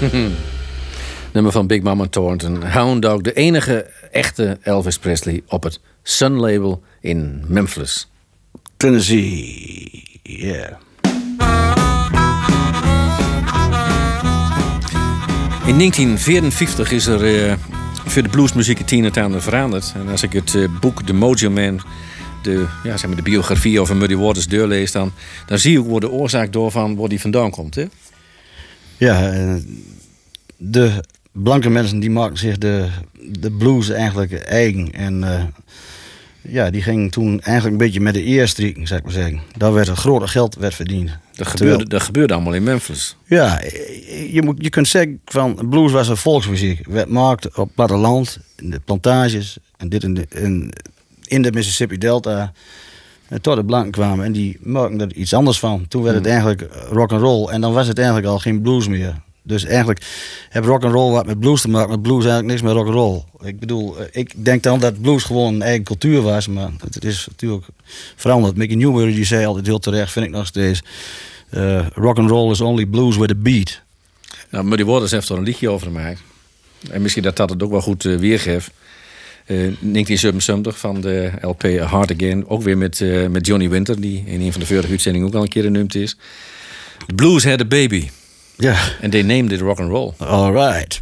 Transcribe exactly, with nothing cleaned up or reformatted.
Nummer van Big Mama Thornton. Hound Dog, de enige echte Elvis Presley op het Sun label in Memphis, Tennessee. Yeah. In negentien vierenvijftig is er uh, voor de bluesmuziek het een en ander veranderd. En als ik het uh, boek The Mojo Man, de, ja, zeg maar de biografie over Muddy Waters doorlees, dan, dan zie je ook waar de oorzaak door van waar die vandaan komt. Hè? Ja, de blanke mensen die maken zich de, de blues eigenlijk eigen. En uh, ja, die gingen toen eigenlijk een beetje met de eer strikken, zou ik maar zeggen. Daar werd een groot geld werd verdiend. Dat gebeurde, Terwijl, dat gebeurde allemaal in Memphis. Ja, je, moet, je kunt zeggen van blues was een volksmuziek. Werd gemaakt op het platteland, in de plantages en dit in de, in, in de Mississippi Delta. En tot de blanken kwamen en die maakten er iets anders van. Toen werd het hmm. eigenlijk rock and roll en dan was het eigenlijk al geen blues meer. Dus eigenlijk heeft rock and roll wat met blues te maken, met blues eigenlijk niks met rock and roll. Ik bedoel, ik denk dan dat blues gewoon een eigen cultuur was, maar het is natuurlijk veranderd. Mickey Newbury die zei altijd heel terecht, vind ik nog steeds, uh, rock and roll is only blues with a beat. Nou, Muddy Waters heeft er een liedje over gemaakt. En misschien dat dat het ook wel goed uh, weergeeft. Uh, negentien zevenenzeventig van de L P A Hard Again. Ook weer met, uh, met Johnny Winter, die in een van de vorige uitzendingen ook al een keer genoemd is. The blues had a baby. Ja. And they named it rock and roll. All right.